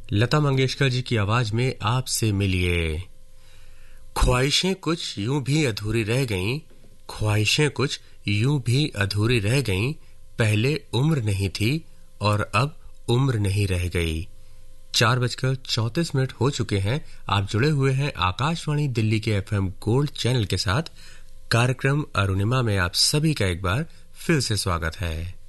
लता मंगेशकर जी की आवाज में आपसे मिलिए। ख्वाहिशें कुछ यूं भी अधूरी रह गईं, ख्वाहिशें कुछ यूं भी अधूरी रह गईं, पहले उम्र नहीं थी और अब उम्र नहीं रह गई। 4:34 हो चुके हैं। आप जुड़े हुए हैं आकाशवाणी दिल्ली के FM गोल्ड चैनल के साथ। कार्यक्रम अरुणिमा में आप सभी का एक बार फिर से स्वागत है।